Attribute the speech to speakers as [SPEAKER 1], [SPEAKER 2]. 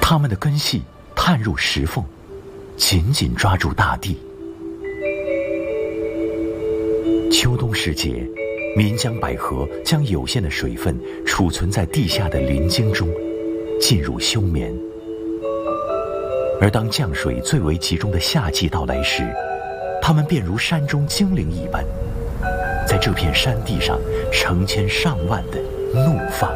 [SPEAKER 1] 它们的根系探入石缝，紧紧抓住大地。秋冬时节，岷江百合将有限的水分储存在地下的磷晶中，进入休眠。而当降水最为集中的夏季到来时，它们便如山中精灵一般，在这片山地上成千上万的怒放。